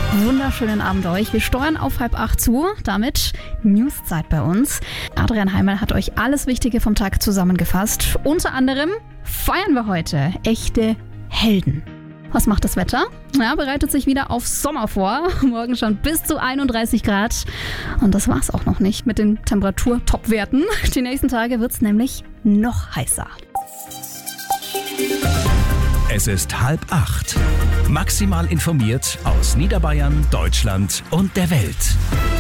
Wunderschönen Abend euch. Wir steuern auf 7:30 zu. Damit Newszeit bei uns. Adrian Heimal hat euch alles Wichtige vom Tag zusammengefasst. Unter anderem feiern wir heute echte Helden. Was macht das Wetter? Ja, bereitet sich wieder auf Sommer vor. Morgen schon bis zu 31 Grad. Und das war's auch noch nicht mit den Temperatur-Top-Werten. Die nächsten Tage wird's nämlich noch heißer. Es ist 7:30. Maximal informiert aus Niederbayern, Deutschland und der Welt.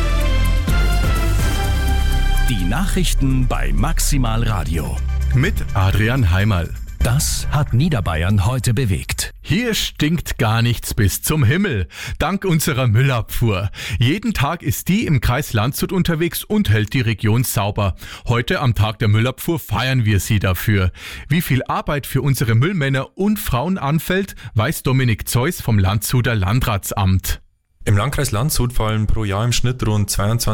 Die Nachrichten bei Maximal Radio. Mit Adrian Heimal. Das hat Niederbayern heute bewegt. Hier stinkt gar nichts bis zum Himmel, dank unserer Müllabfuhr. Jeden Tag ist die im Kreis Landshut unterwegs und hält die Region sauber. Heute am Tag der Müllabfuhr feiern wir sie dafür. Wie viel Arbeit für unsere Müllmänner und Frauen anfällt, weiß Dominik Zeus vom Landshuter Landratsamt. Im Landkreis Landshut fallen pro Jahr im Schnitt rund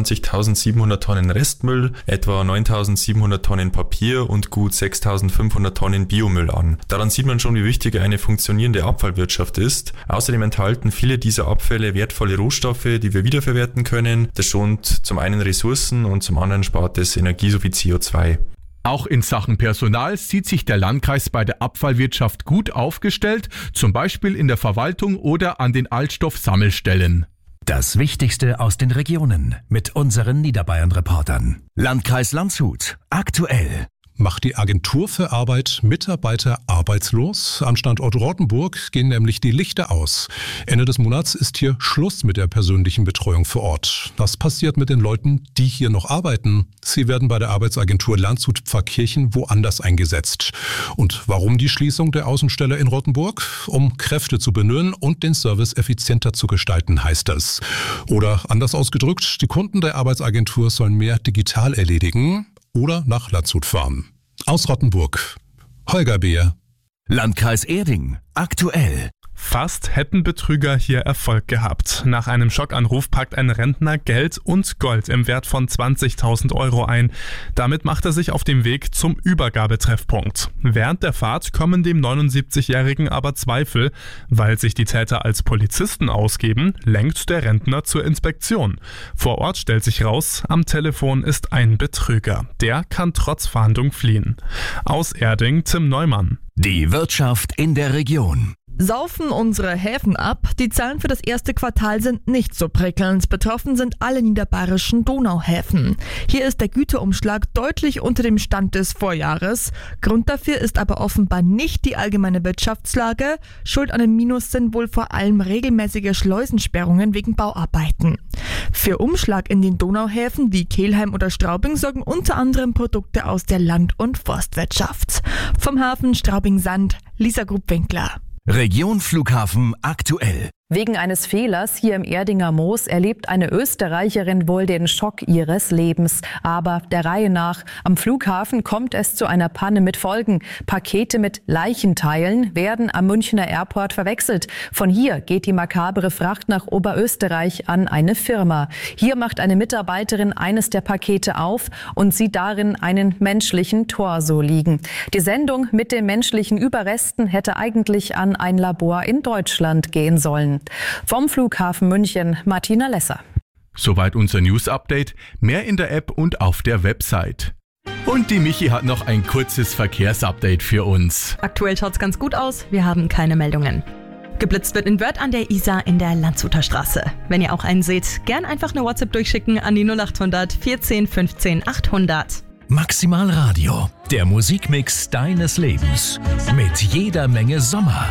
22.700 Tonnen Restmüll, etwa 9.700 Tonnen Papier und gut 6.500 Tonnen Biomüll an. Daran sieht man schon, wie wichtig eine funktionierende Abfallwirtschaft ist. Außerdem enthalten viele dieser Abfälle wertvolle Rohstoffe, die wir wiederverwerten können. Das schont zum einen Ressourcen und zum anderen spart es Energie sowie CO2. Auch in Sachen Personal sieht sich der Landkreis bei der Abfallwirtschaft gut aufgestellt, zum Beispiel in der Verwaltung oder an den Altstoffsammelstellen. Das Wichtigste aus den Regionen mit unseren Niederbayern-Reportern. Landkreis Landshut. Aktuell. Macht die Agentur für Arbeit Mitarbeiter arbeitslos? Am Standort Rottenburg gehen nämlich die Lichter aus. Ende des Monats ist hier Schluss mit der persönlichen Betreuung vor Ort. Was passiert mit den Leuten, die hier noch arbeiten? Sie werden bei der Arbeitsagentur Landshut-Pfarrkirchen woanders eingesetzt. Und warum die Schließung der Außenstelle in Rottenburg? Um Kräfte zu bündeln und den Service effizienter zu gestalten, heißt es. Oder anders ausgedrückt, die Kunden der Arbeitsagentur sollen mehr digital erledigen oder nach Landshut fahren. Aus Rottenburg, Holger Beer. Landkreis Erding. Aktuell. Fast hätten Betrüger hier Erfolg gehabt. Nach einem Schockanruf packt ein Rentner Geld und Gold im Wert von 20.000 Euro ein. Damit macht er sich auf den Weg zum Übergabetreffpunkt. Während der Fahrt kommen dem 79-Jährigen aber Zweifel. Weil sich die Täter als Polizisten ausgeben, lenkt der Rentner zur Inspektion. Vor Ort stellt sich raus, am Telefon ist ein Betrüger. Der kann trotz Fahndung fliehen. Aus Erding Tim Neumann. Die Wirtschaft in der Region. Saufen unsere Häfen ab? Die Zahlen für das erste Quartal sind nicht so prickelnd. Betroffen sind alle niederbayerischen Donauhäfen. Hier ist der Güterumschlag deutlich unter dem Stand des Vorjahres. Grund dafür ist aber offenbar nicht die allgemeine Wirtschaftslage. Schuld an dem Minus sind wohl vor allem regelmäßige Schleusensperrungen wegen Bauarbeiten. Für Umschlag in den Donauhäfen wie Kelheim oder Straubing sorgen unter anderem Produkte aus der Land- und Forstwirtschaft. Vom Hafen Straubing-Sand, Lisa Grubwinkler. Region Flughafen aktuell. Wegen eines Fehlers hier im Erdinger Moos erlebt eine Österreicherin wohl den Schock ihres Lebens. Aber der Reihe nach. Am Flughafen kommt es zu einer Panne mit Folgen. Pakete mit Leichenteilen werden am Münchner Airport verwechselt. Von hier geht die makabere Fracht nach Oberösterreich an eine Firma. Hier macht eine Mitarbeiterin eines der Pakete auf und sieht darin einen menschlichen Torso liegen. Die Sendung mit den menschlichen Überresten hätte eigentlich an ein Labor in Deutschland gehen sollen. Vom Flughafen München, Martina Lesser. Soweit unser News-Update. Mehr in der App und auf der Website. Und die Michi hat noch ein kurzes Verkehrsupdate für uns. Aktuell schaut's ganz gut aus. Wir haben keine Meldungen. Geblitzt wird in Wörth an der Isar in der Landshuter Straße. Wenn ihr auch einen seht, gern einfach eine WhatsApp durchschicken an die 0800 14 15 800. Maximal Radio. Der Musikmix deines Lebens. Mit jeder Menge Sommer.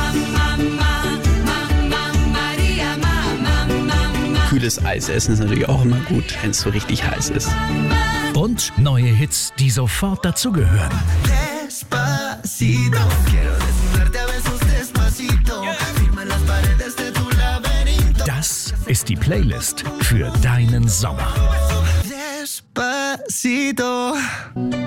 Kühles Eis essen ist natürlich auch immer gut, wenn es so richtig heiß ist. Und neue Hits, die sofort dazugehören. Das ist die Playlist für deinen Sommer.